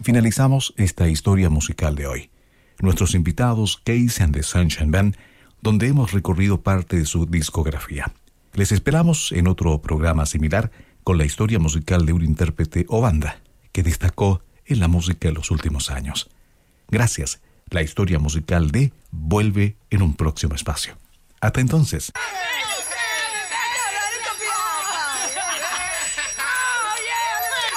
finalizamos esta historia musical de hoy. Nuestros invitados, Case and the Sunshine Band, donde hemos recorrido parte de su discografía. Les esperamos en otro programa similar con la historia musical de un intérprete o banda que destacó en la música en los últimos años. Gracias. La historia musical de vuelve en un próximo espacio. Hasta entonces.